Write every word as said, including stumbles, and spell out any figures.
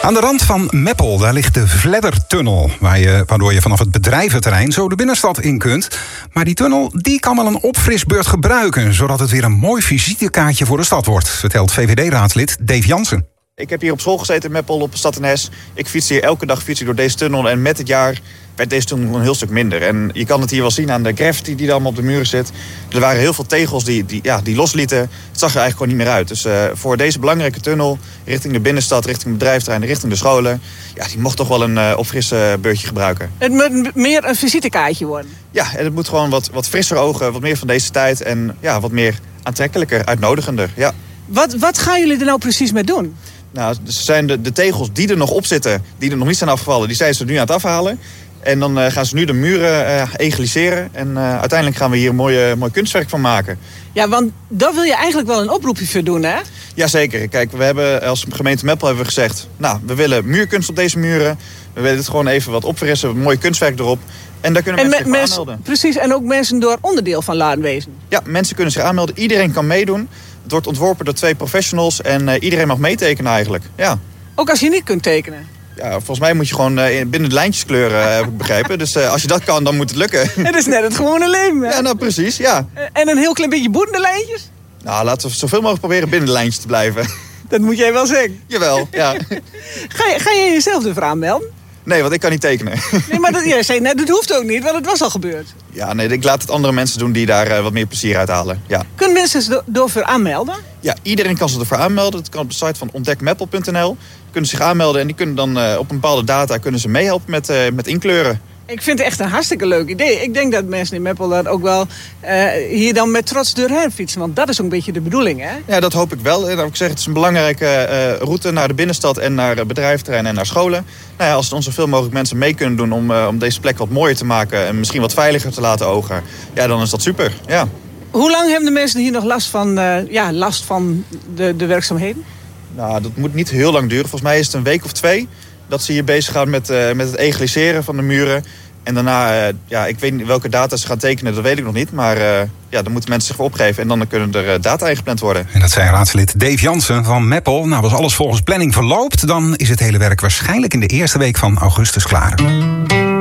Aan de rand van Meppel, daar ligt de Vleddertunnel, waar je, waardoor je vanaf het bedrijventerrein zo de binnenstad in kunt. Maar die tunnel die kan wel een opfrisbeurt gebruiken, zodat het weer een mooi visitekaartje voor de stad wordt, vertelt V V D-raadslid Dave Jansen. Ik heb hier op school gezeten in Meppel op Stad en Hes. Ik fiets hier elke dag fiets ik door deze tunnel en met het jaar werd deze tunnel een heel stuk minder. En je kan het hier wel zien aan de graffiti die er allemaal op de muren zit. Er waren heel veel tegels die, die, ja, die loslieten. Het zag er eigenlijk gewoon niet meer uit. Dus uh, voor deze belangrijke tunnel richting de binnenstad, richting het bedrijventerrein, richting de scholen, ja, die mocht toch wel een uh, opfrisse beurtje gebruiken. Het moet meer een visitekaartje worden. Ja, en het moet gewoon wat, wat frisser ogen, wat meer van deze tijd en ja, wat meer aantrekkelijker, uitnodigender. Ja. Wat, wat gaan jullie er nou precies mee doen? Nou, dus zijn de, de tegels die er nog op zitten, die er nog niet zijn afgevallen, die zijn ze nu aan het afhalen. En dan uh, gaan ze nu de muren uh, egaliseren. En uh, uiteindelijk gaan we hier een mooi, mooi kunstwerk van maken. Ja, want daar wil je eigenlijk wel een oproepje voor doen, hè? Jazeker. Kijk, we hebben als gemeente Meppel hebben we gezegd, nou, we willen muurkunst op deze muren. We willen het gewoon even wat opfrissen, een mooi kunstwerk erop. En daar kunnen en mensen me, zich mens, aanmelden. Precies, en ook mensen door onderdeel van laten wezen. Ja, mensen kunnen zich aanmelden. Iedereen kan meedoen. Het wordt ontworpen door twee professionals en uh, iedereen mag meetekenen eigenlijk. Ja. Ook als je niet kunt tekenen? Ja, volgens mij moet je gewoon uh, binnen de lijntjes kleuren, uh, heb ik begrepen. Dus uh, als je dat kan, dan moet het lukken. Het is net het gewone leven, hè? Ja, nou precies, ja. En een heel klein beetje boetende lijntjes? Nou, laten we zoveel mogelijk proberen binnen de lijntjes te blijven. Dat moet jij wel zeggen. Jawel, ja. Ga je, ga je jezelf ervoor aanmelden? Nee, want ik kan niet tekenen. Nee, maar dat, jij zei net, dat hoeft ook niet, want het was al gebeurd. Ja, nee, ik laat het andere mensen doen die daar uh, wat meer plezier uit halen. Ja. Kunnen mensen zich door voor aanmelden? Ja, iedereen kan zich ervoor aanmelden. Dat kan op de site van ontdek meppel punt n l. Kunnen zich aanmelden en die kunnen dan uh, op een bepaalde data kunnen ze meehelpen met, uh, met inkleuren. Ik vind het echt een hartstikke leuk idee. Ik denk dat mensen in Meppel dat ook wel uh, hier dan met trots doorheen fietsen. Want dat is ook een beetje de bedoeling, hè? Ja, dat hoop ik wel. En ik zeg, het is een belangrijke uh, route naar de binnenstad en naar uh, bedrijventerrein en naar scholen. Nou ja, als er ons zoveel mogelijk mensen mee kunnen doen om, uh, om deze plek wat mooier te maken en misschien wat veiliger te laten ogen, ja, dan is dat super. Ja. Hoe lang hebben de mensen hier nog last van, uh, ja, last van de, de werkzaamheden? Nou, dat moet niet heel lang duren. Volgens mij is het een week of twee dat ze hier bezig gaan met, uh, met het egaliseren van de muren. En daarna, uh, ja, ik weet niet welke data ze gaan tekenen, dat weet ik nog niet. Maar uh, ja, dan moeten mensen zich voor opgeven en dan kunnen er uh, data ingepland worden. En dat zei raadslid Dave Jansen van Meppel. Nou, als alles volgens planning verloopt, dan is het hele werk waarschijnlijk in de eerste week van augustus klaar.